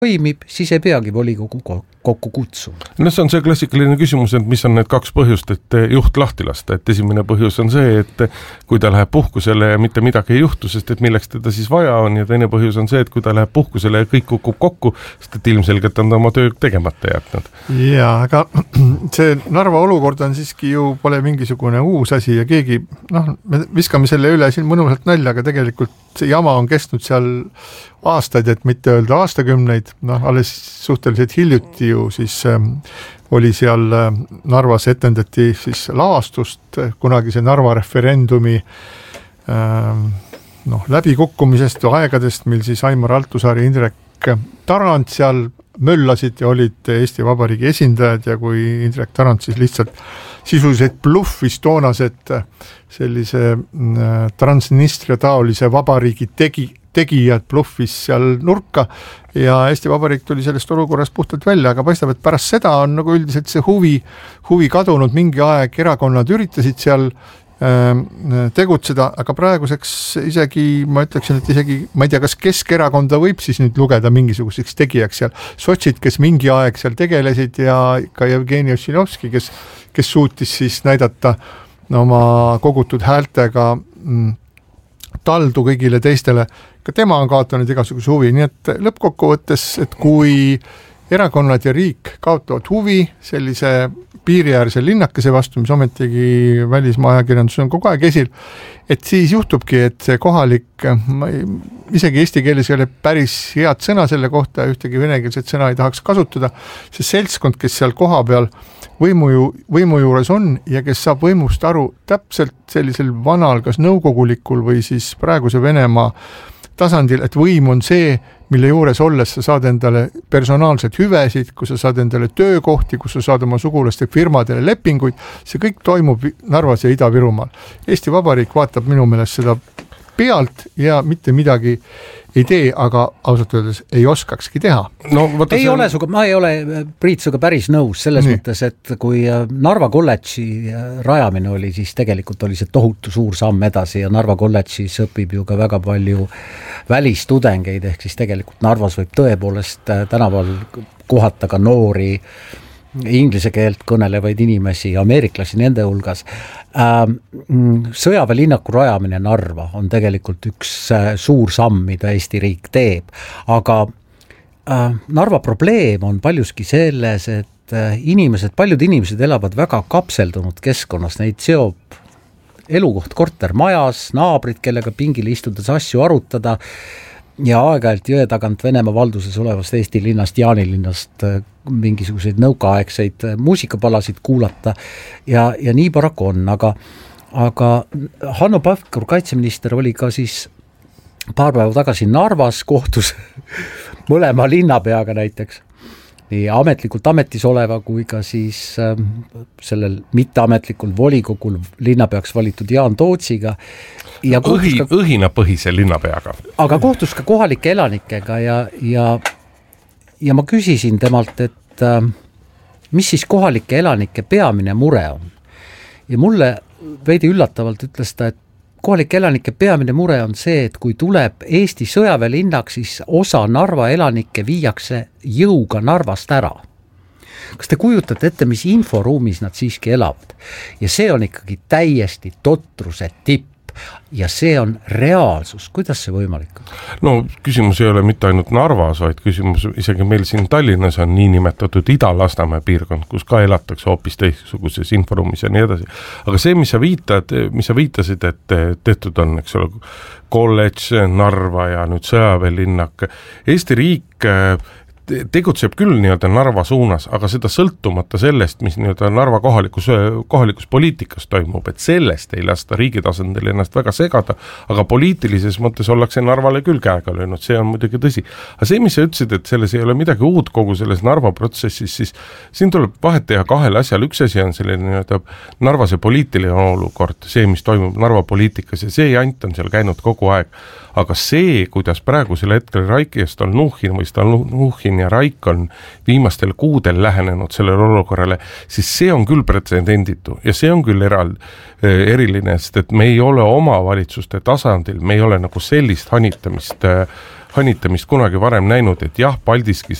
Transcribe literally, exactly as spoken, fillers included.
toimib, siis ei peagi volikogu kokku kutsuma. No see on see klassikaline küsimus, et mis on need kaks põhjust, et juht lahti lasta, et esimene põhjus on see, et kui ta läheb puhkusele ja mitte midagi ei juhtu, sest et milleks teda siis vaja on, ja teine põhjus on see, et kui ta läheb puhkusele ja kõik kukub kokku, sest et ilmselgelt on ta oma töö tegemata jätnud. Jaa, aga see Narva olukord on siiski ju pole mingisugune uus asi ja keegi, noh, me viskame selle üle siin mõnusalt nalja, aga tegelikult see jama on kestnud seal aastaid, et mitte öelda aastakümneid, noh, alles suhteliselt hiljuti ju siis ähm, oli seal äh, Narvas etendati siis lavastust kunagise Narva referendumi ähm, noh, läbikukkumisest ja aegadest, mil siis Aimar Altusaari, Indrek Tarand seal möllasid ja olid Eesti Vabariigi esindajad ja kui Indrek Tarand siis lihtsalt sisuliselt bluffis toonased sellise äh, Transnistria taolise vabariigi tegi, tegijad bluffis seal nurka ja Eesti Vabariik tuli sellest olukorrast puhtalt välja, aga paistab, et pärast seda on nagu üldiselt see huvi, huvi kadunud mingi aeg, erakonnad üritasid seal äh, tegutseda, aga praeguseks isegi, ma ütleksin, et isegi, ma ei tea, kas Keskerakonda võib siis nüüd lugeda mingisuguseks tegijaks seal, sotsid, kes mingi aeg seal tegelesid ja ka Jevgeni Ossinovski, kes, kes suutis siis näidata oma kogutud häältega mm, taldu kõigile teistele, ka tema on kaotanud igasuguse huvi, nii et lõppkokkuvõttes, et kui erakonnad ja riik kaotavad huvi sellise piiriäärse linnakese vastu, mis ometigi välismaa ajakirjandus on kogu aeg esil, et siis juhtubki, et see kohalik, ma ei, isegi eesti keeles ei ole päris head sõna selle kohta, ühtegi venekeelset sõna ei tahaks kasutada, see seltskond, kes seal koha peal võimu, ju, võimu juures on ja kes saab võimust aru täpselt sellisel vanal, kas nõukogulikul või siis praeguse Venemaa tasandil, et võim on see, mille juures olles sa saad endale personaalsed hüvesid, kus sa saad endale töökohti, kus sa saad oma sugulaste firmadele lepinguid, see kõik toimub Narvas ja Ida-Virumaal. Eesti Vabariik vaatab minu meelest seda pealt ja mitte midagi ei tee, aga ausalt öeldes ei oskakski teha. No, ei on... ole suga, ma ei ole Priit suga päris nõus selles Nii. mõttes, et kui Narva kolledži rajamine oli, siis tegelikult oli see tohutu suur samm edasi ja Narva kolledžis õpib ju ka väga palju välistudengeid, ehk siis tegelikult Narvas võib tõepoolest tänaval kohata ka noori inglise keelt kõnelevaid inimesi, ameeriklasi nende hulgas. Sõjaväelinnaku rajamine Narva on tegelikult üks suur samm, mida Eesti riik teeb, aga Narva probleem on paljuski selles, et inimesed, paljud inimesed elavad väga kapseldunud keskkonnas, neid seob elukoht kortermajas, naabrid, kellega pingil istudes asju arutada ja aeg-ajalt jõe tagant Venemaa valduses olevast Eesti linnast, Jaanilinnast mingisuguseid nõukaaegseid muusikapalasid kuulata ja, ja nii paraku on, aga, aga Hanno Pevkur, kaitseminister, oli ka siis paar päeva tagasi Narvas, kohtus mõlema linnapeaga näiteks, nii ametlikult ametis oleva kui ka siis äh, sellel mitteametlikul volikogul linnapeaks valitud Jaan Tootsiga. Ja Õhi, ka, õhinapõhise linnapeaga. Aga kohtus ka kohalike elanikega ja, ja, ja ma küsisin temalt, et äh, mis siis kohalike elanike peamine mure on. Ja mulle veidi üllatavalt ütles ta, et kohalike elanike peamine mure on see, et kui tuleb Eesti sõjaväelinnaks, siis osa Narva elanikke viiakse jõuga Narvast ära. Kas te kujutate ette, mis inforuumis nad siiski elavad? Ja see on ikkagi täiesti totruse tipp. Ja see on reaalsus. Kuidas see võimalik on? No küsimus ei ole mitte ainult Narvas, vaid küsimus isegi meil siin Tallinnas on nii nimetatud Ida-Lasnamäe piirkond, kus ka elatakse hoopis teistsuguses inforuumis ja nii edasi. Aga see, mis sa viitad, mis sa viitasid, et tehtud on, eks ole, kolledž, Narva ja nüüd sõjaväelinnak. Eesti riik tegutseb küll nii-öelda Narva suunas, aga seda sõltumata sellest, mis nii-öelda Narva kohalikus, kohalikus poliitikas toimub, et sellest ei lasta riigi tasandil ennast väga segada, aga poliitilises mõttes ollakse Narvale küll käega löönud, see on muidugi tõsi. Aga see, mis sa ütlesid, et selles ei ole midagi uut kogu selles Narva protsessis, siis siin tuleb vahet teha kahel asjal. Üks asi on selline nii-öelda Narvase poliitiline olukord, see, mis toimub Narva poliitikas ja see jant on seal käinud kogu aeg. Aga see, kuidas praegusel hetkel Raik ja Stalnuhhin või Stalnuhhin ja Raik on viimastel kuudel lähenenud sellele olukorrale, siis see on küll pretsedenditu ja see on küll eral, eriline, sest et me ei ole oma valitsuste tasandil, me ei ole nagu sellist hanitamist hanitamist kunagi varem näinud, et jah, Paldiskis